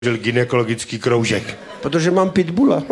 gynekologický kroužek. Protože mám pitbula.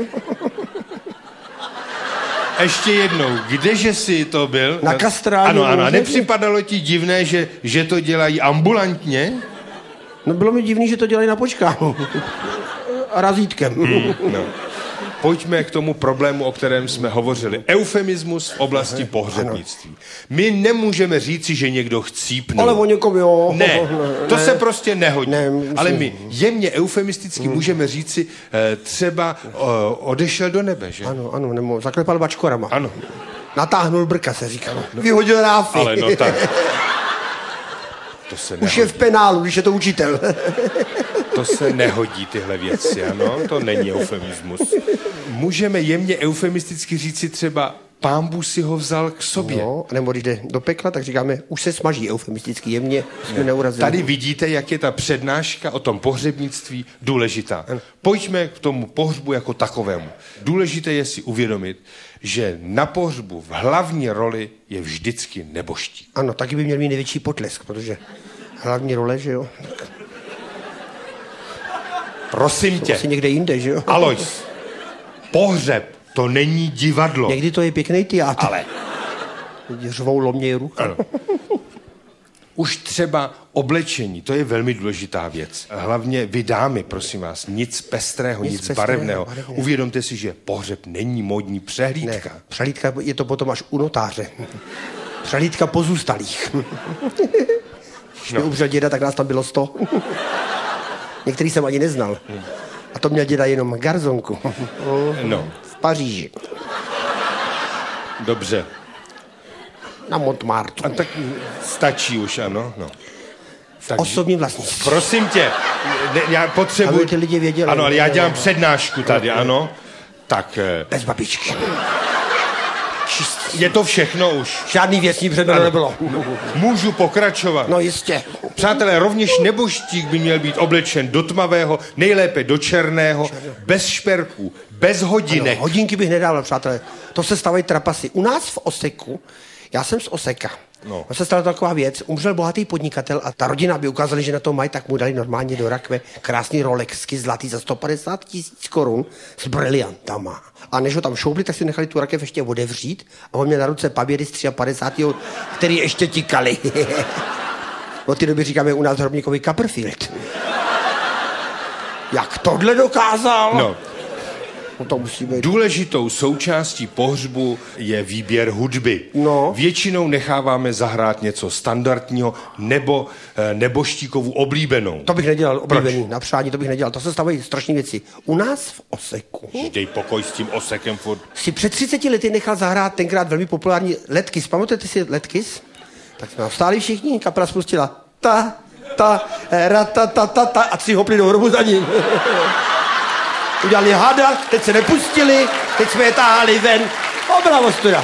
Ještě jednou, kdeže jsi to byl? Na kastrání. Ano, ano, a nepřipadalo ti divné, že to dělají ambulantně? No bylo mi divný, že to dělají na počkání. A razítkem. No. Pojďme k tomu problému, o kterém jsme hovořili. Eufemismus v oblasti pohřebnictví. My nemůžeme říci, že někdo chcípnul. Ale o někom jo. Ne, to se prostě nehodí. Ne, ale my jemně eufemisticky můžeme říci, třeba odešel do nebe, že? Ano, nebo zaklepal bačkorama. Ano. Natáhnul brka, se říká. Vyhodil ráfy. Ale no tak. To se nehodí. Už je v penálu, když je to učitel. To se nehodí, tyhle věci, ano? To není eufemismus. Můžeme jemně eufemisticky říci třeba Pán Bůh si ho vzal k sobě. No, nebo když jde do pekla, tak říkáme, už se smaží eufemisticky, jemně jsme neurazili. Tady vidíte, jak je ta přednáška o tom pohřebnictví důležitá. Pojďme k tomu pohřbu jako takovému. Důležité je si uvědomit, že na pohřbu v hlavní roli je vždycky nebožtík. Ano, taky by měl mít největší potlesk, protože hlavní role, že jo? Prosím tě. Asi někde jinde, že jo? Alois, pohřeb to není divadlo. Někdy to je pěkný teátr. Ale. Řvou loměj ruka. Ano. Už třeba oblečení, to je velmi důležitá věc. Hlavně vy dámy, prosím vás, nic pestrého, nic barevného. Uvědomte si, že pohřeb není módní přehlídka. Ne, přehlídka je to potom až u notáře. Přehlídka pozůstalých. Když mi umřel děda, tak nás tam bylo 100. Některý jsem ani neznal. A to měl děda jenom garzonku. No. V Paříži. Dobře. Na Montmartre. A tak stačí už, ano. No. Tak, osobní vlastnictví. Prosím tě, já potřebuji... Aby ty lidi věděli. Ano, ale já dělám přednášku tady, ano. Tak... Bez babičky. Je to všechno už. Žádný věcní předmět nebylo. Můžu pokračovat. No jistě. Přátelé, rovněž nebožtík by měl být oblečen do tmavého, nejlépe do černého, bez šperků, bez hodinek. Ano, hodinky bych nedával, přátelé. To se stávají trapasy. U nás v Oseku, já jsem z Oseka, se stala taková věc, umřel bohatý podnikatel a ta rodina, aby ukázali, že na to mají, tak mu dali normálně do rakve krásný Rolexky zlatý za 150 000 korun s briliantama. A než ho tam šoupli, tak si nechali tu rakev ještě otevřít a on měl na ruce paběry z 53. který ještě tikali. Od té doby říkáme u nás hrobníkovi Copperfield. Jak tohle dokázal? No. To musí být. Důležitou součástí pohřbu je výběr hudby. No. Většinou necháváme zahrát něco standardního nebo nebožtíkovu oblíbenou. To bych nedělal, oblíbený, na přání, to bych nedělal. To se stávají strašné věci. U nás v Oseku... Dej pokoj s tím Osekem furt. Si před 30 lety nechal zahrát tenkrát velmi populární Letkys. Pamatujete si Letkys? Tak jsme vstáli všichni, kapela spustila ta, a 3 hopli do hrobu za ním. Udělali hada, teď se nepustili, teď jsme je táhali ven. Byla ostuda.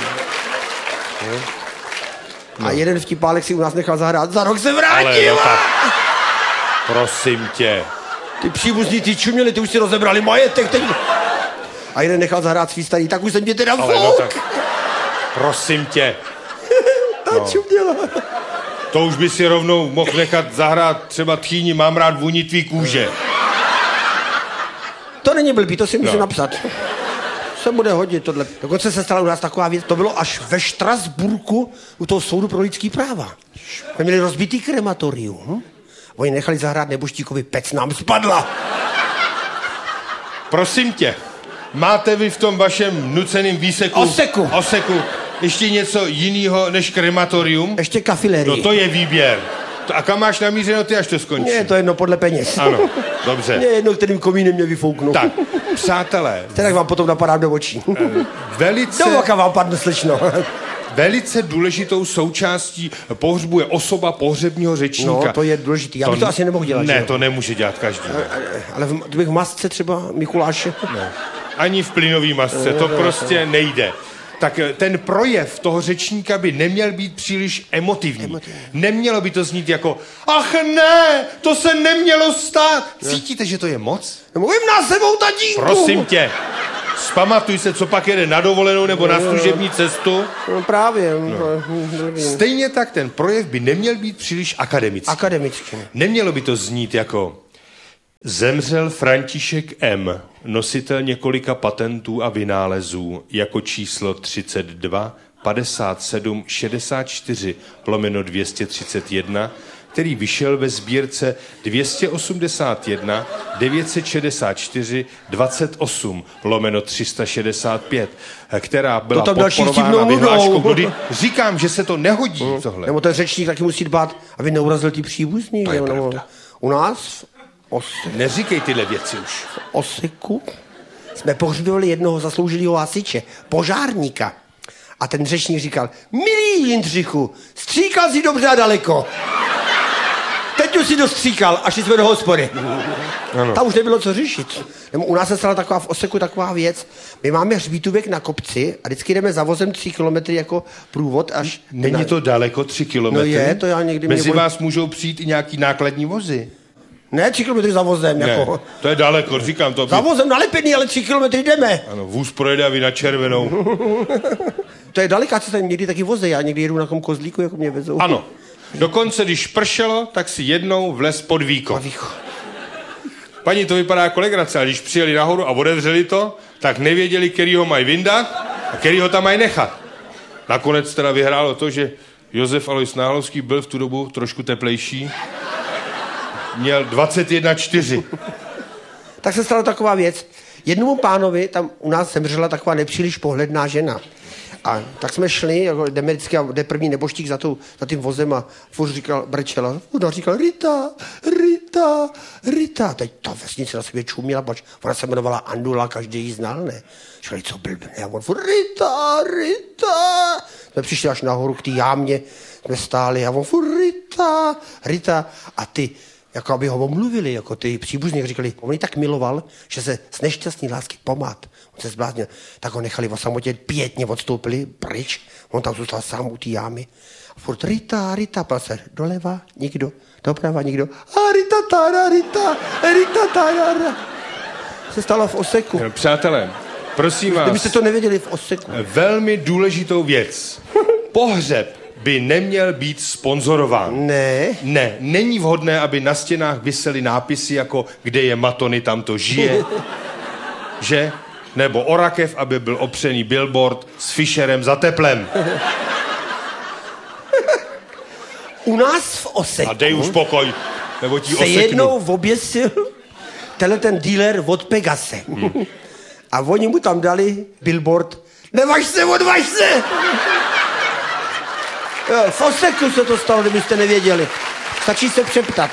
A jeden vtipálek si u nás nechal zahrát, za rok se vrátil. Ale no tak, prosím tě. Ty příbuzní, ty čuměli, ty už si rozebrali majetek. Teď... A jeden nechal zahrát svý starý, tak už jsem tě teda Ale fouk. no tak, prosím tě. Ta čuměla. To už by si rovnou mohl nechat zahrát třeba Tchýni, mám rád vůni tvý kůže. To není blbý, to si můžu napsat. Se bude hodit tohle. Dokonce se stala u nás taková věc, to bylo až ve Štrasburku u toho soudu pro lidský práva. My měli rozbitý krematorium. Oni nechali zahrát nebožtíkovi, pec nám spadla. Prosím tě, máte vy v tom vašem nuceným výseku... Oseku. Ještě něco jiného než krematorium? Ještě kafilerii. No to je výběr. A kam máš namířeno ty, až to skončí? Ne, to je jedno podle peněz. Ano, dobře. Ne, jedno, kterým komínem mě vyfouknou. Tak, přátelé. Tak vám potom napadám do očí. Velice... Do oka vám padne, slečno. Velice důležitou součástí pohřbu je osoba pohřebního řečníka. No, to je důležitý. Já bych to asi nemohl dělat. Ne, to nemůže dělat každý. Ale kdybych v masce třeba Mikuláše? Ne. Ani v plynový masce, to prostě nejde. Tak ten projev toho řečníka by neměl být příliš emotivní. Nemělo by to znít jako ach ne, to se nemělo stát. Cítíte, že to je moc? Mluvím nás sebou, tatínku. Prosím tě, zpamatuj se, co pak jede na dovolenou nebo na služební cestu. No právě. Stejně tak ten projev by neměl být příliš akademický. Akademický. Nemělo by to znít jako Zemřel František M., nositel několika patentů a vynálezů, jako číslo 32 57 64 /231, který vyšel ve sbírce 281 964 28 /365, která byla podporována vyhláškou vody. Říkám, že se to nehodí tohle. Nebo ten řečník taky musí dbát, aby neurazil ty příbuzní. To je pravda. U nás Neříkej tyhle věci už. V Oseku jsme pohřbívali jednoho zasloužilého hasiče, požárníka. A ten řečník říkal, milý Jindřichu, stříkal si dobře a daleko. Teď už si dostříkal a šli jsme do hospody. Ano. Tam už nebylo co řešit. U nás se stala taková v Oseku taková věc. My máme hřbítůvěk na kopci a vždycky jdeme za vozem 3 kilometry jako průvod až... Není to daleko 3 kilometry? No je, to já někdy... Mezi vás můžou přijít i nějaký nákladní vozy. Ne, 3 kilometry za vozem. Ne, jako. to je daleko, říkám to. Za vozem nalepený, ale 3 kilometry jdeme. Ano, vůz projede a vy na červenou. To je daleká cesta, někdy taky voze, já někdy jedu na tom kozlíku, jako mě vezou. Ano. Dokonce, když pršelo, tak si jednou vlez pod víko. Paní, to vypadá jako legrace, ale když přijeli nahoru a otevřeli to, tak nevěděli, který ho mají vyndat a který ho tam mají nechat. Nakonec teda vyhrálo to, že Josef Alois Náhlovský byl v tu dobu trošku teplejší. Měl 21,4. Tak se stala taková věc. Jednomu pánovi tam u nás zemřela taková nepříliš pohledná žena. A tak jsme šli, jako jdeme vždycky a jde první neboštík za tím vozem a furt říkal, brečela, a říkal Rita, Rita, Rita. Teď ta vesnice na sebe čumila, pač ona se jmenovala Andula, každý ji znal, ne? Říkali, co blbne, a on furt Rita, Rita. Jsme přišli až nahoru k té jámě, jsme stáli a on furt Rita, Rita. A ty, jako aby ho omluvili, jako ty příbuzní, říkali, on ji tak miloval, že se z nešťastný lásky pomát. On se zbláznil, tak ho nechali o samotě, pětně odstoupili pryč, on tam zůstal sám u té jámy. A furt Rita, Rita, se doleva, nikdo, doprava, nikdo. A Rita, tára, Rita, Rita, tára. Se stalo v Oseku. Přátelé, prosím vás. Kdybyste to nevěděli v Oseku. Velmi důležitou věc. Pohřeb by neměl být sponzorován. Ne. Ne, není vhodné, aby na stěnách visely nápisy jako kde je Matony, tam to žije. Že? Nebo o rakev, aby byl opřený billboard s Fischerem za teplem. U nás v Oseku. A dej už pokoj, nebo ti se oseknu. jednou oběsil ten dealer od Pegase. A oni mu tam dali billboard nevaž se, odvaž se! Jo, v Oseku se to stalo, kdybyste nevěděli. Stačí se přeptat.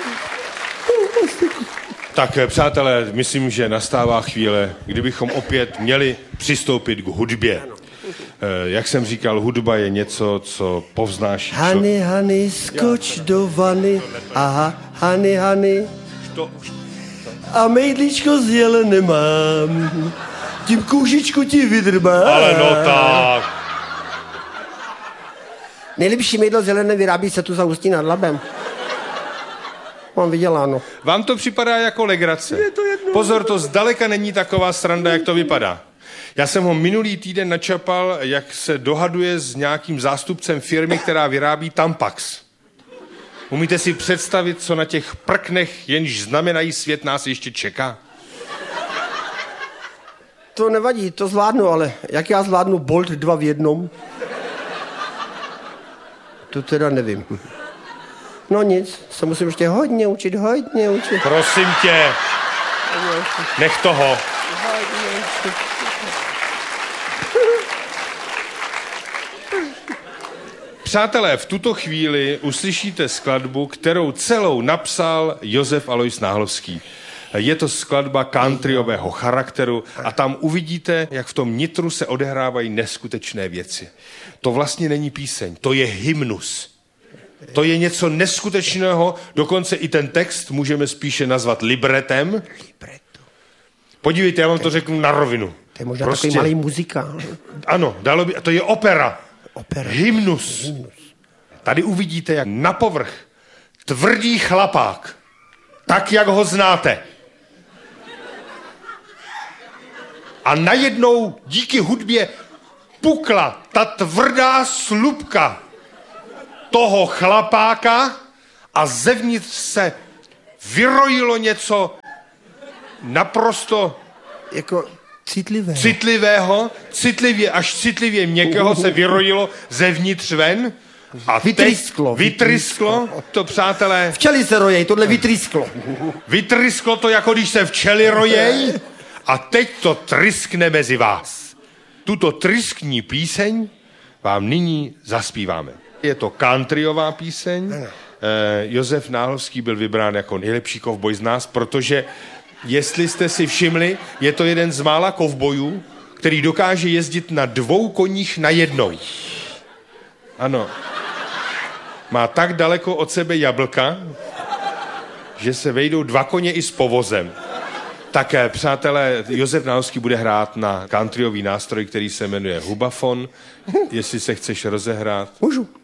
Tak, přátelé, myslím, že nastává chvíle, kdybychom opět měli přistoupit k hudbě. Jak jsem říkal, hudba je něco, co povznáší. Hany, Hany, skoč do vany. Aha, Hany, Hany. A mejdlíčko z jelene mám. Tím kůžičku ti vydrbám. Ale no tak. Nejlepší mejdlo zelené vyrábí se tu za Ústí nad Labem. Mám vyděláno. Vám to připadá jako legrace. Pozor, to zdaleka není taková sranda, jak to vypadá. Já jsem ho minulý týden načapal, jak se dohaduje s nějakým zástupcem firmy, která vyrábí Tampax. Umíte si představit, co na těch prknech, jenž znamenají svět, nás ještě čeká? To nevadí, to zvládnu, ale jak já zvládnu Bolt 2 v jednom? To teda nevím. No nic, se musím ještě hodně učit. Prosím tě, nech toho. Přátelé, v tuto chvíli uslyšíte skladbu, kterou celou napsal Josef Alois Náhlovský. Je to skladba countryového charakteru a tam uvidíte, jak v tom nitru se odehrávají neskutečné věci. To vlastně není píseň, to je hymnus. To je něco neskutečného, dokonce i ten text můžeme spíše nazvat libretem. Podívejte, já vám to řeknu na rovinu. To je možná takový malý muzikál. Ano, to je opera. Hymnus. Tady uvidíte, jak na povrch tvrdý chlapák, tak, jak ho znáte. A najednou díky hudbě pukla ta tvrdá slupka toho chlapáka a zevnitř se vyrojilo něco naprosto Jako citlivé. citlivého, až citlivě měkkého se vyrojilo zevnitř ven. A vytrysklo, to přátelé. Včely se rojej, tohle vytrysklo. Vytrysklo to, jako když se včely rojej, a teď to tryskne mezi vás. Tuto tryskní píseň vám nyní zaspíváme. Je to countryová píseň. Josef Nálovský byl vybrán jako nejlepší kovboj z nás, protože, jestli jste si všimli, je to jeden z mála kovbojů, který dokáže jezdit na 2 koních najednou. Ano. Má tak daleko od sebe jablka, že se vejdou 2 koně i s povozem. Tak, přátelé, Josef Nálovský bude hrát na countryový nástroj, který se jmenuje hubafon. Jestli se chceš rozehrát. Můžu.